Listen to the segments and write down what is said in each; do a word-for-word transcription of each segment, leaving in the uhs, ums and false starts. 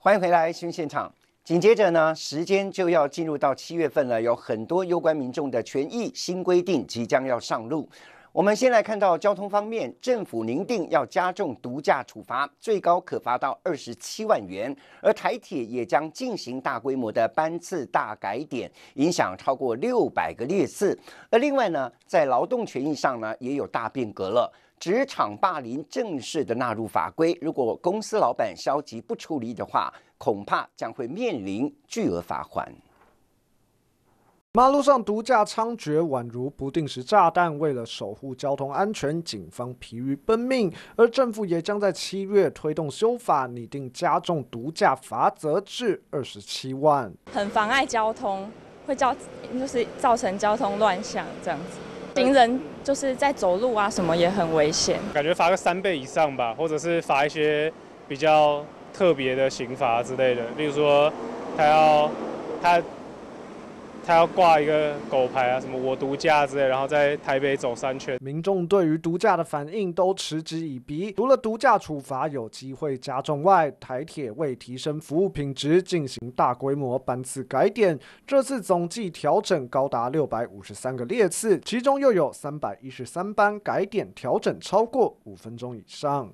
欢迎回来新闻现场。紧接着呢，时间就要进入到七月份了，有很多攸关民众的权益新规定即将要上路。我们先来看到交通方面，政府拟定要加重毒驾处罚，最高可罚到二十七万元。而台铁也将进行大规模的班次大改点，影响超过六百个列次。而另外呢，在劳动权益上呢，也有大变革了。职场霸凌正式的纳入法规，如果公司老板消极不处理的话，恐怕将会面临巨额罚款。 马路上毒驾猖獗，宛如不定时炸弹。为了守护交通安全，警方疲于奔命。而政府也将在七月推动修法，拟定加重毒驾罚则至二十七万。 很妨碍交通，会造就是造成交通乱象这样子。行人就是在走路啊，什么也很危险。 感觉罚个三倍以上吧，或者是罚一些比较特别的刑罚之类的，例如说他要他他要挂一个狗牌啊，什么我毒驾之类，然后在台北走三圈。 民众对于毒驾的反应都嗤之以鼻。除了毒驾处罚有机会加重外，台铁为提升服务品质，进行大规模班次改点。这次总计调整高达六百五十三个列次，其中又有三百一十三班改点调整超过五分钟以上。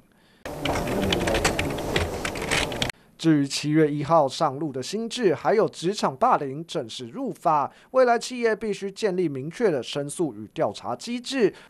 至于七月一号上路的新制，还有职场霸凌正式入法，未来企业必须建立明确的申诉与调查机制。